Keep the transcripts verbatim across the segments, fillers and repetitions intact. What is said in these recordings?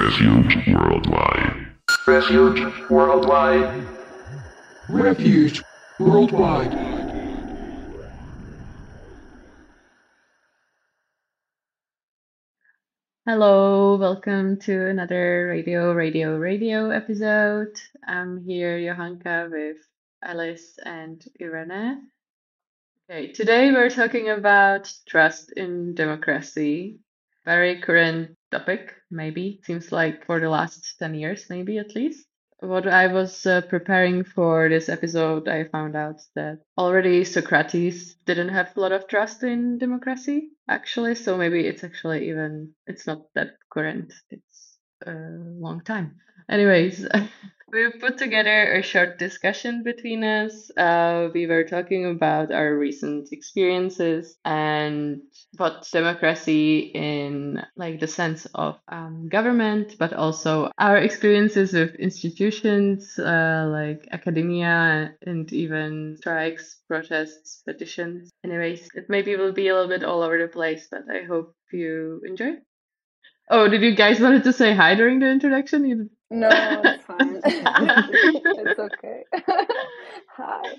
Refuge Worldwide. Refuge Worldwide. Refuge Worldwide. Hello, welcome to another Radio, Radio, Radio episode. I'm here, Johanka, with Alice and Irene. Okay, today we're talking about trust in democracy. Very current topic, maybe. Seems like for the last ten years, maybe at least. What I was uh, preparing for this episode, I found out that already Socrates didn't have a lot of trust in democracy, actually. So maybe it's actually even, it's not that current. It's a long time. Anyways, we put together a short discussion between us. Uh, we were talking about our recent experiences and what democracy in like the sense of um, government, but also our experiences with institutions uh, like academia and even strikes, protests, petitions. Anyways, it maybe will be a little bit all over the place, but I hope you enjoy. Oh, did you guys wanted to say hi during the introduction? You... No, it's fine. It's okay. Hi.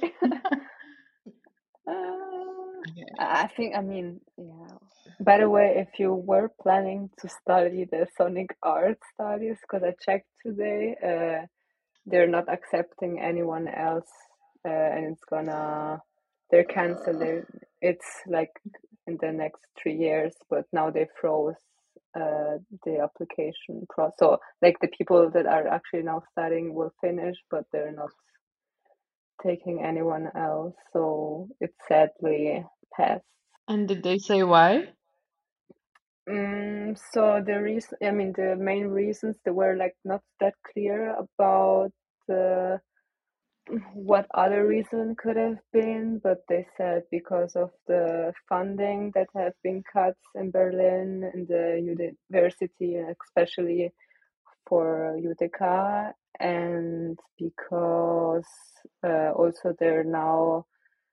Uh, Okay. I think, I mean, yeah. By the way, if you were planning to study the Sonic art studies, because I checked today, uh, they're not accepting anyone else, uh, and it's gonna, they're canceling. It's like in the next three years, but now they froze uh, the application process. So, like the people that are actually now studying will finish, but they're not taking anyone else. So it sadly passed. And did they say why? Mm, so the reason, I mean, the main reasons they were like not that clear about the what other reason could have been, but they said because of the funding that have been cut in Berlin in the university, especially for U T K, and because uh, also they're now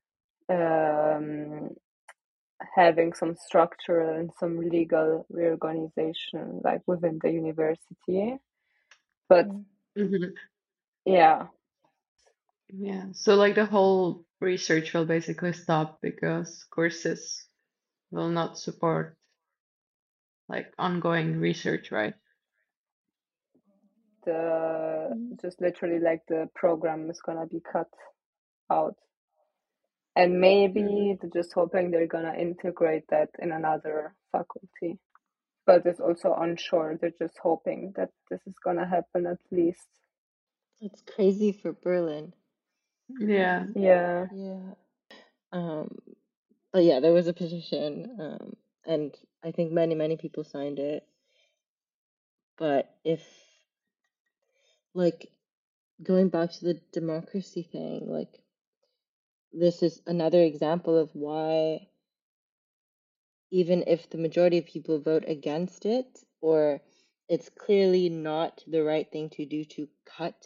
um, having some structural and some legal reorganization like within the university. But Mhm. yeah, Yeah, so like the whole research will basically stop because courses will not support like ongoing research, right? the Mm. just literally like the program is gonna be cut out. And maybe Mhm. they're just hoping they're gonna integrate that in another faculty. But it's also unsure. They're just hoping that this is gonna happen at least. It's crazy for Berlin. Yeah. Yeah. Yeah. Um, but yeah, there was a petition, um, and I think many, many people signed it. But if, like, going back to the democracy thing, like, this is another example of why, even if the majority of people vote against it, or it's clearly not the right thing to do to cut